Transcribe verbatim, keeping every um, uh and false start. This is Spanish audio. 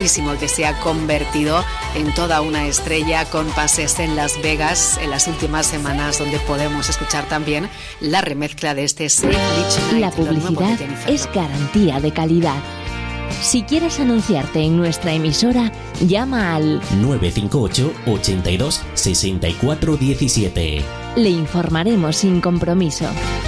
muchísimo, que se ha convertido en toda una estrella con pases en Las Vegas en las últimas semanas, donde podemos escuchar también la remezcla de este Save Beach Night. La publicidad es garantía de calidad. Si quieres anunciarte en nuestra emisora, llama al nueve cinco ocho, ochenta y dos, sesenta y cuatro diecisiete. Le informaremos sin compromiso.